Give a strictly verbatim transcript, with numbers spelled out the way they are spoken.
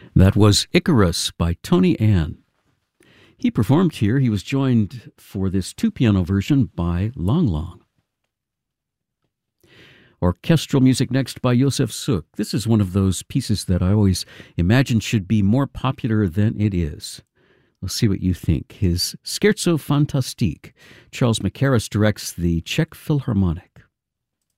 That was Icarus by Tony Ann. He performed here. He was joined for this two-piano version by Long Long. Orchestral music next by Josef Suk. This is one of those pieces that I always imagined should be more popular than it is. We'll see what you think. His Scherzo Fantastique. Charles Mackerras directs the Czech Philharmonic.